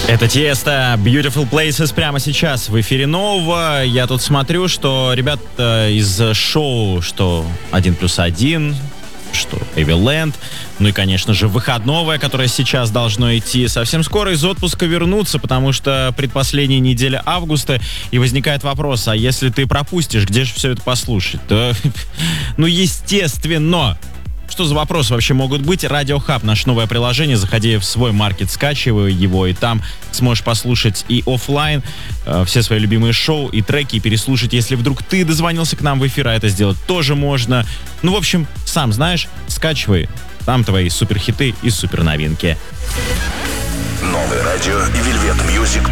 Это Тиеста, Beautiful Places прямо сейчас в эфире нового. Я тут смотрю, что ребята из шоу, что 1+1, что Эвиленд, ну и, конечно же, выходное, которое сейчас должно идти, совсем скоро из отпуска вернуться, потому что предпоследняя неделя августа, и возникает вопрос, а если ты пропустишь, где же все это послушать? То, ну, естественно. Что за вопросы вообще могут быть? Радио Хаб, наше новое приложение. Заходи в свой маркет, скачивай его, и там сможешь послушать и офлайн все свои любимые шоу и треки, и переслушать, если вдруг ты дозвонился к нам в эфир, а это сделать тоже можно. Ну, в общем, сам знаешь, скачивай. Там твои суперхиты и суперновинки. Новое радио и Velvet Music